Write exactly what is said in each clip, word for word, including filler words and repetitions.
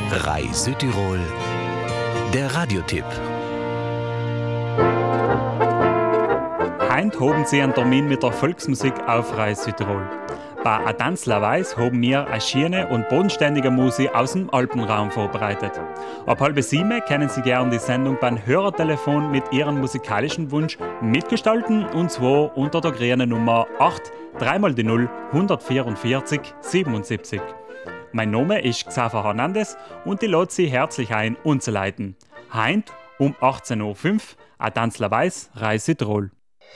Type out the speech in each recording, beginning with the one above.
R A I Südtirol, der Radiotipp. Heint haben Sie einen Termin mit der Volksmusik auf R A I Südtirol. Bei A Tanz la Weiß haben wir eine schöne und bodenständige Musik aus dem Alpenraum vorbereitet. Ab halb sieben können Sie gerne die Sendung beim Hörertelefon mit Ihrem musikalischen Wunsch mitgestalten, und zwar unter der grünen Nummer acht drei mal die null hundertvierundvierzig siebenundsiebzig. Mein Name ist Xaver Hernandez und ich lade Sie herzlich ein, uns zu leiten. Heint um achtzehn Uhr fünf, A Tanz la Weiß, R A I Südtirol.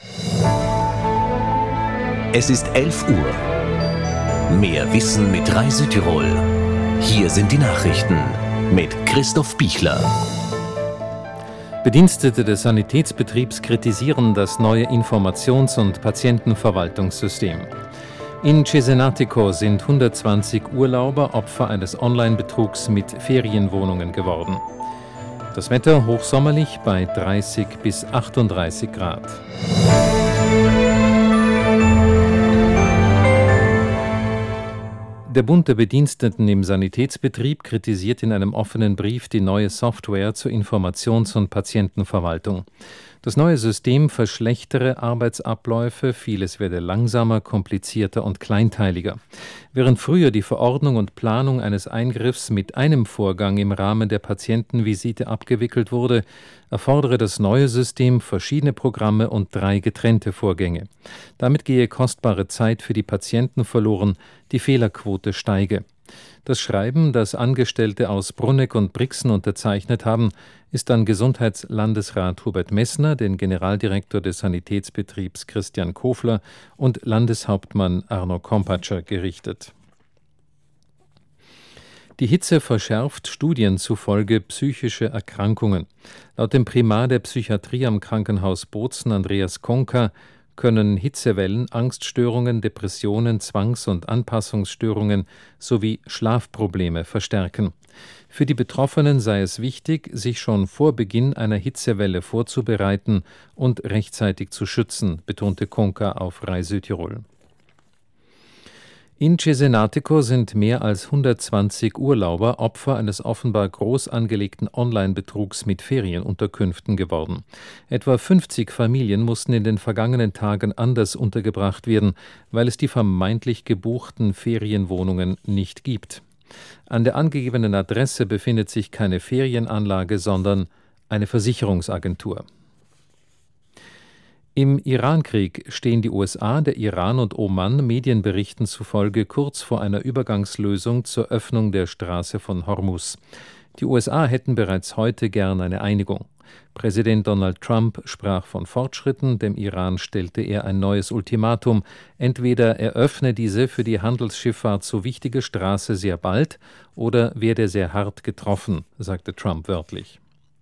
Es ist elf Uhr. Mehr Wissen mit R A I Südtirol. Hier sind die Nachrichten mit Christoph Bichler. Bedienstete des Sanitätsbetriebs kritisieren das neue Informations- und Patientenverwaltungssystem. In Cesenatico sind hundertzwanzig Urlauber Opfer eines Online-Betrugs mit Ferienwohnungen geworden. Das Wetter hochsommerlich bei dreißig bis achtunddreißig Grad. Der Bund der Bediensteten im Sanitätsbetrieb kritisiert in einem offenen Brief die neue Software zur Informations- und Patientenverwaltung. Das neue System verschlechtere Arbeitsabläufe, vieles werde langsamer, komplizierter und kleinteiliger. Während früher die Verordnung und Planung eines Eingriffs mit einem Vorgang im Rahmen der Patientenvisite abgewickelt wurde, erfordere das neue System verschiedene Programme und drei getrennte Vorgänge. Damit gehe kostbare Zeit für die Patienten verloren, die Fehlerquote steige. Das Schreiben, das Angestellte aus Brunegg und Brixen unterzeichnet haben, ist an Gesundheitslandesrat Hubert Messner, den Generaldirektor des Sanitätsbetriebs Christian Kofler und Landeshauptmann Arno Kompatscher gerichtet. Die Hitze verschärft Studien zufolge psychische Erkrankungen. Laut dem Primar der Psychiatrie am Krankenhaus Bozen, Andreas Konka, können Hitzewellen Angststörungen, Depressionen, Zwangs- und Anpassungsstörungen sowie Schlafprobleme verstärken. Für die Betroffenen sei es wichtig, sich schon vor Beginn einer Hitzewelle vorzubereiten und rechtzeitig zu schützen, betonte Konka auf R A I Südtirol. In Cesenatico sind mehr als hundertzwanzig Urlauber Opfer eines offenbar groß angelegten Online-Betrugs mit Ferienunterkünften geworden. Etwa fünfzig Familien mussten in den vergangenen Tagen anders untergebracht werden, weil es die vermeintlich gebuchten Ferienwohnungen nicht gibt. An der angegebenen Adresse befindet sich keine Ferienanlage, sondern eine Versicherungsagentur. Im Irankrieg stehen die U S A, der Iran und Oman Medienberichten zufolge kurz vor einer Übergangslösung zur Öffnung der Straße von Hormuz. Die U S A hätten bereits heute gern eine Einigung. Präsident Donald Trump sprach von Fortschritten, dem Iran stellte er ein neues Ultimatum. Entweder er öffne diese für die Handelsschifffahrt so wichtige Straße sehr bald oder werde sehr hart getroffen, sagte Trump wörtlich.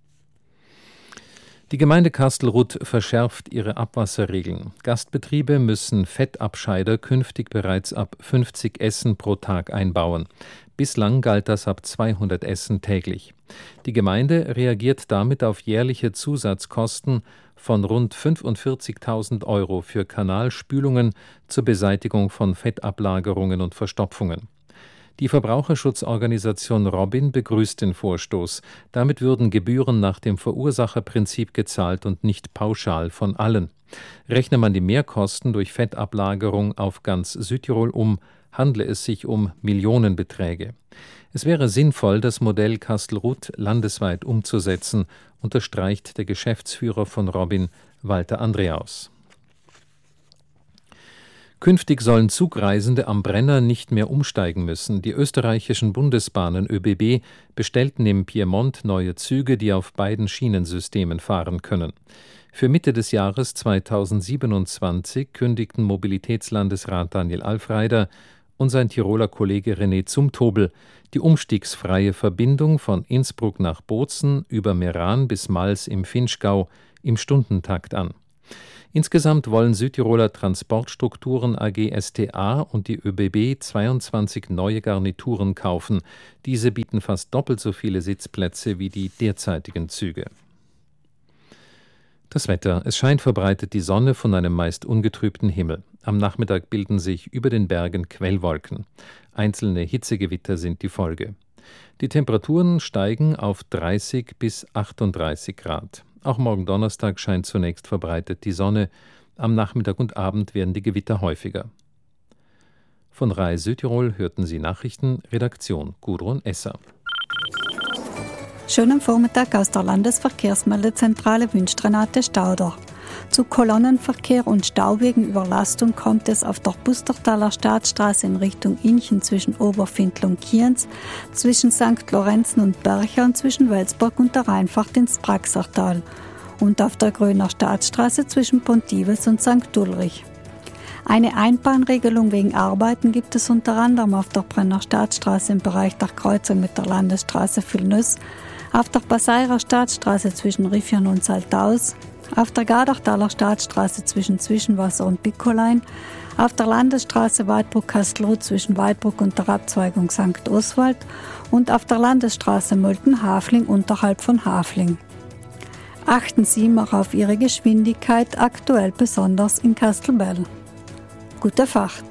Die Gemeinde Kastelruth verschärft ihre Abwasserregeln. Gastbetriebe müssen Fettabscheider künftig bereits ab fünfzig Essen pro Tag einbauen. Bislang galt das ab zweihundert Essen täglich. Die Gemeinde reagiert damit auf jährliche Zusatzkosten von rund fünfundvierzigtausend Euro für Kanalspülungen zur Beseitigung von Fettablagerungen und Verstopfungen. Die Verbraucherschutzorganisation Robin begrüßt den Vorstoß. Damit würden Gebühren nach dem Verursacherprinzip gezahlt und nicht pauschal von allen. Rechne man die Mehrkosten durch Fettablagerung auf ganz Südtirol um, handle es sich um Millionenbeträge. Es wäre sinnvoll, das Modell Kastelruth landesweit umzusetzen, unterstreicht der Geschäftsführer von Robin, Walter Andreaus. Künftig sollen Zugreisende am Brenner nicht mehr umsteigen müssen. Die österreichischen Bundesbahnen ÖBB bestellten im Piemont neue Züge, die auf beiden Schienensystemen fahren können. Für Mitte des Jahres zweitausendsiebenundzwanzig kündigten Mobilitätslandesrat Daniel Alfreider und sein Tiroler Kollege René Zumtobel die umstiegsfreie Verbindung von Innsbruck nach Bozen über Meran bis Mals im Vinschgau im Stundentakt an. Insgesamt wollen Südtiroler Transportstrukturen A G S T A und die ÖBB zweiundzwanzig neue Garnituren kaufen. Diese bieten fast doppelt so viele Sitzplätze wie die derzeitigen Züge. Das Wetter. Es scheint verbreitet die Sonne von einem meist ungetrübten Himmel. Am Nachmittag bilden sich über den Bergen Quellwolken. Einzelne Hitzegewitter sind die Folge. Die Temperaturen steigen auf dreißig bis achtunddreißig Grad. Auch morgen Donnerstag scheint zunächst verbreitet die Sonne. Am Nachmittag und Abend werden die Gewitter häufiger. Von R A I Südtirol hörten Sie Nachrichten, Redaktion Gudrun Esser. Schon am Vormittag aus der Landesverkehrsmeldezentrale wünscht Renate Stauder. Zu Kolonnenverkehr und Stau wegen Überlastung kommt es auf der Pustertaler Staatsstraße in Richtung Inchen zwischen Oberfindl und Kienz, zwischen Sankt Lorenzen und Bercher und zwischen Welsburg und der Rheinfahrt ins Praxertal und auf der Gröner Staatsstraße zwischen Pontivus und Sankt Ulrich. Eine Einbahnregelung wegen Arbeiten gibt es unter anderem auf der Brenner Staatsstraße im Bereich der Kreuzung mit der Landesstraße Villnüss, auf der Passeirer Staatsstraße zwischen Riffion und Saltaus, auf der Gardertaler Staatsstraße zwischen Zwischenwasser und Bickolein, auf der Landesstraße Weidbruck-Kastelruth zwischen Weidbruck und der Abzweigung Sankt Oswald und auf der Landesstraße Mölten-Hafling unterhalb von Hafling. Achten Sie mal auf Ihre Geschwindigkeit, aktuell besonders in Kastelbell. Gute Fahrt!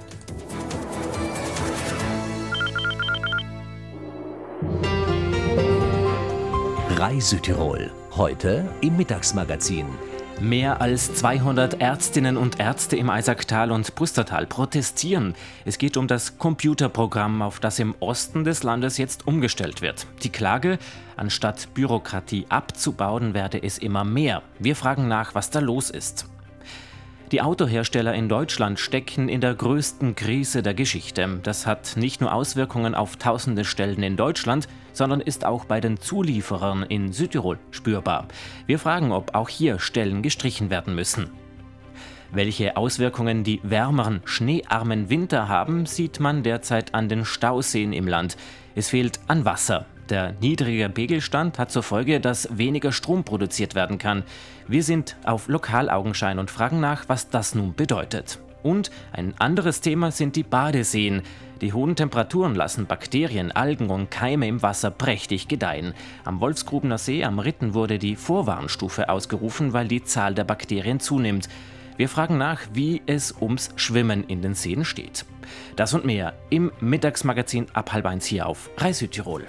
R A I Südtirol. Heute im Mittagsmagazin. Mehr als zweihundert Ärztinnen und Ärzte im Eisacktal und Pustertal protestieren. Es geht um das Computerprogramm, auf das im Osten des Landes jetzt umgestellt wird. Die Klage: Anstatt Bürokratie abzubauen, werde es immer mehr. Wir fragen nach, was da los ist. Die Autohersteller in Deutschland stecken in der größten Krise der Geschichte. Das hat nicht nur Auswirkungen auf tausende Stellen in Deutschland, sondern ist auch bei den Zulieferern in Südtirol spürbar. Wir fragen, ob auch hier Stellen gestrichen werden müssen. Welche Auswirkungen die wärmeren, schneearmen Winter haben, sieht man derzeit an den Stauseen im Land. Es fehlt an Wasser. Der niedrige Pegelstand hat zur Folge, dass weniger Strom produziert werden kann. Wir sind auf Lokalaugenschein und fragen nach, was das nun bedeutet. Und ein anderes Thema sind die Badeseen. Die hohen Temperaturen lassen Bakterien, Algen und Keime im Wasser prächtig gedeihen. Am Wolfsgrubener See am Ritten wurde die Vorwarnstufe ausgerufen, weil die Zahl der Bakterien zunimmt. Wir fragen nach, wie es ums Schwimmen in den Seen steht. Das und mehr im Mittagsmagazin ab halb eins hier auf R A I Südtirol.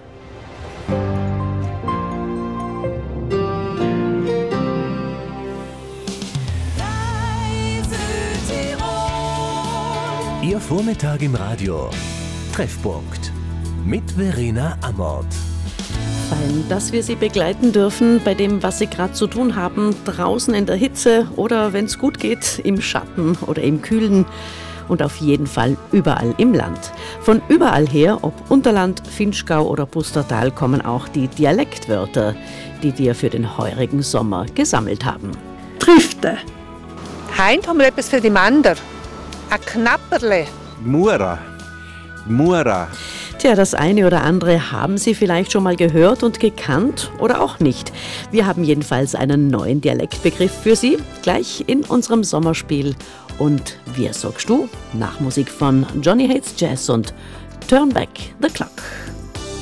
Ihr Vormittag im Radio. Treffpunkt mit Verena Amort. Fein, dass wir Sie begleiten dürfen bei dem, was Sie gerade zu tun haben, draußen in der Hitze oder, wenn es gut geht, im Schatten oder im Kühlen. Und auf jeden Fall überall im Land. Von überall her, ob Unterland, Vinschgau oder Pustertal, kommen auch die Dialektwörter, die wir für den heurigen Sommer gesammelt haben. Trifte. Heint haben wir etwas für die Mander. Ein Knapperle. Mura. Mura. Tja, das eine oder andere haben Sie vielleicht schon mal gehört und gekannt oder auch nicht. Wir haben jedenfalls einen neuen Dialektbegriff für Sie, gleich in unserem Sommerspiel. Und wie sagst du? Nach Musik von Johnny Hates Jazz und Turn Back the Clock.